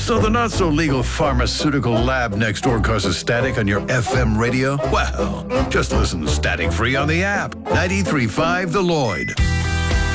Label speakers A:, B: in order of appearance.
A: So the not-so-legal pharmaceutical lab next door causes static on your FM radio? Well, just listen to Static Free on the app. 93.5 The Lloyd.